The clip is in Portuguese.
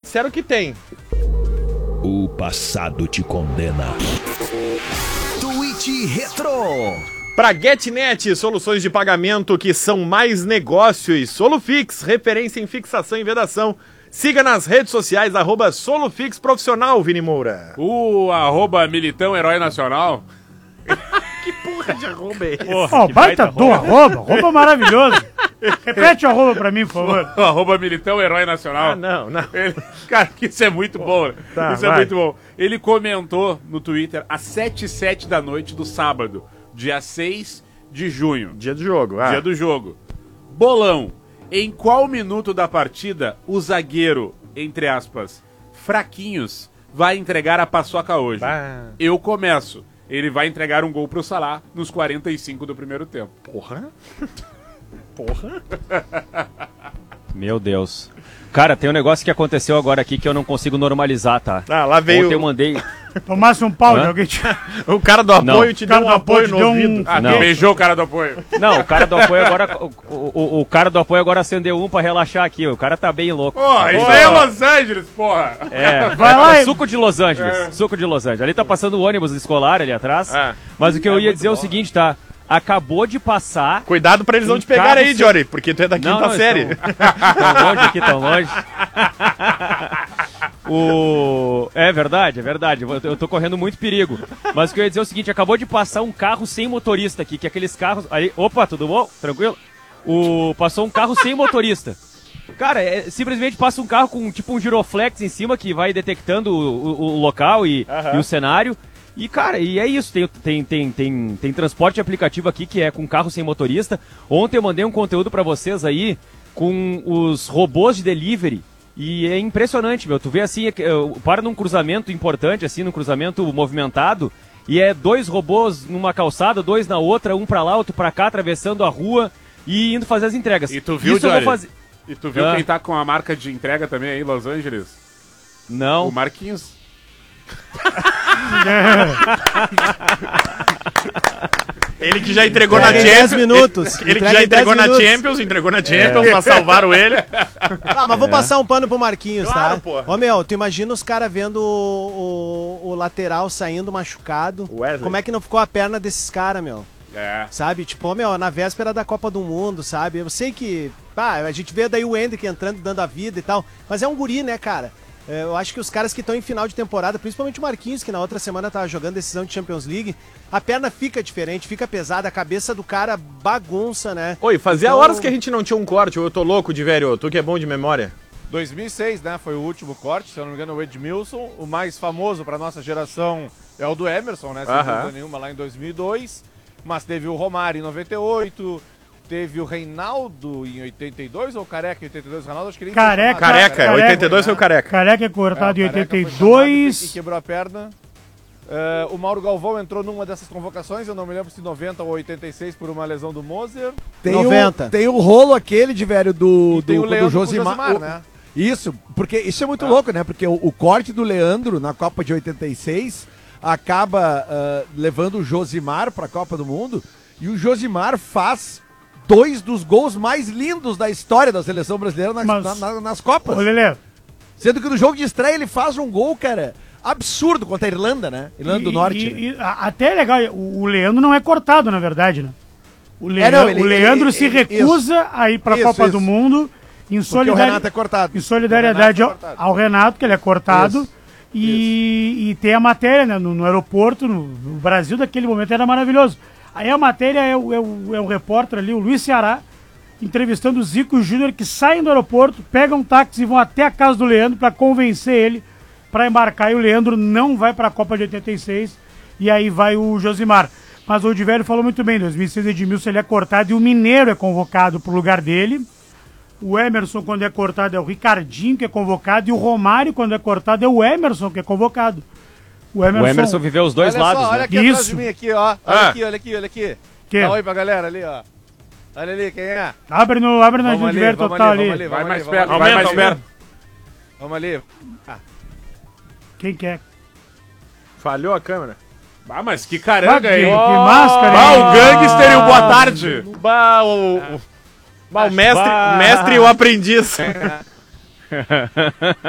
disseram que tem. O passado te condena. Tweet Retro. Pra GetNet, soluções de pagamento que são mais negócios. Solufix, referência em fixação e vedação. Siga nas redes sociais, @Solufix Profissional, Vini Moura. Militão Herói Nacional. Que porra de arroba é esse? Ó, baita do arroba maravilhoso. Repete o arroba pra mim, por favor. Militão Herói Nacional. Não. Cara, isso é muito bom, né? Tá, Isso vai. é muito bom. Ele comentou no Twitter às 7h07 da noite do sábado, dia 6 de junho. Dia do jogo, Dia do jogo. Bolão. Em qual minuto da partida o zagueiro, entre aspas, fraquinhos, vai entregar a paçoca hoje? Bah. Eu começo. Ele vai entregar um gol pro Salah nos 45 do primeiro tempo. Porra. Meu Deus. Cara, tem um negócio que aconteceu agora aqui que eu não consigo normalizar, tá? Ah, lá veio... Ontem eu mandei... Tomasse um pau de Hã? alguém. O cara do apoio Não. te deu um apoio no ouvido. Não. Beijou o cara do apoio. Não, o cara do apoio agora... O cara do apoio agora acendeu um pra relaxar aqui. O cara tá bem louco. Isso aí é Los Angeles, porra. É, Vai lá e- suco de Los Angeles. Suco de Los Angeles. Ali tá passando o ônibus escolar ali atrás. É. Mas o que eu ia dizer é o seguinte, tá? Acabou de passar... Cuidado pra eles não te pegarem aí, Jory, porque tu é da quinta série. Tão longe aqui, tão longe. É verdade. Eu tô correndo muito perigo. Mas o que eu ia dizer é o seguinte, acabou de passar um carro sem motorista aqui, que aqueles carros... Aí, opa, tudo bom? Tranquilo? Passou um carro sem motorista. Cara, simplesmente passa um carro com tipo um giroflex em cima que vai detectando o local e o cenário. E, cara, é isso, tem transporte aplicativo aqui que é com carro sem motorista. Ontem eu mandei um conteúdo pra vocês aí com os robôs de delivery e é impressionante, meu. Tu vê assim, para num cruzamento importante, assim, num cruzamento movimentado e é 2 robôs numa calçada, 2 na outra, um pra lá, outro pra cá, atravessando a rua e indo fazer as entregas. E tu viu, isso eu vou Jory? fazer... E tu viu quem tá com a marca de entrega também aí, Los Angeles? Não. O Marquinhos. Ele que já entregou na Entrega em Champions. 10 minutos. Ele que Entrega já em 10 entregou na Champions, mas salvaram ele. Ah, mas vou passar um pano pro Marquinhos, Claro, tá? porra. Ô, meu, tu imagina os caras vendo o lateral saindo machucado. Wesley. Como é que não ficou a perna desses caras, meu? É. Sabe? Tipo, ô, meu, na véspera da Copa do Mundo, sabe? Eu sei que... a gente vê daí o Hendrick entrando, dando a vida e tal. Mas é um guri, né, cara? Eu acho que os caras que estão em final de temporada, principalmente o Marquinhos, que na outra semana tava jogando decisão de Champions League, a perna fica diferente, fica pesada, a cabeça do cara bagunça, né? Oi, fazia Então- horas que a gente não tinha um corte, eu tô louco de velho, tu que é bom de memória. 2006, né, foi o último corte, se eu não me engano, o Edmilson. O mais famoso pra nossa geração é o do Emerson, né, sem dúvida nenhuma, lá em 2002. Mas teve o Romário em 98, teve o Reinaldo em 82, ou o Careca em 82? O Reinaldo, acho que ele... Careca, 82 foi o Careca. Careca é cortado em o Careca foi 82. chamado e quebrou a perna. O Mauro Galvão entrou numa dessas convocações, eu não me lembro se 90 ou 86 por uma lesão do Moser. Tem 90. Tem o rolo aquele de velho do Tem o Leandro com o Josimar, Josimar, né? Isso, porque isso é muito louco, né? Porque o corte do Leandro na Copa de 86 acaba levando o Josimar para a Copa do Mundo e o Josimar faz 2 dos gols mais lindos da história da seleção brasileira nas Copas. Ô, Lelê. Sendo que no jogo de estreia ele faz um gol, cara, absurdo contra a Irlanda, né? Irlanda do Norte. né? Até é legal, o Leandro não é cortado, na verdade, né? O Leandro se recusa a ir pra Copa do Mundo em Porque o Renato é cortado. em solidariedade ao Renato, que ele é cortado. E tem a matéria, né, no aeroporto, no Brasil, daquele momento era maravilhoso. Aí a matéria é o repórter ali, o Luiz Ceará, entrevistando o Zico Júnior, que saem do aeroporto, pegam um táxi e vão até a casa do Leandro para convencer ele para embarcar. E o Leandro não vai para a Copa de 86, e aí vai o Josimar. Mas o Odivério falou muito bem, em 2006 Edmilson ele é cortado e o Mineiro é convocado pro lugar dele. O Emerson, quando é cortado, é o Ricardinho que é convocado. E o Romário, quando é cortado, é o Emerson que é convocado. O Emerson viveu os dois lados, olha né? aqui atrás de mim, aqui, ó. Olha aqui. Que? Dá oi pra galera ali, ó. Olha ali, quem é? Abre no Odivério total ali. Vai mais perto, vai mais perto. Vamos ali. Quem que é? Falhou a câmera. Ah, mas que caranga aí. Que máscara, Ah, hein? o gangster e o boa tarde. O mestre e o aprendiz.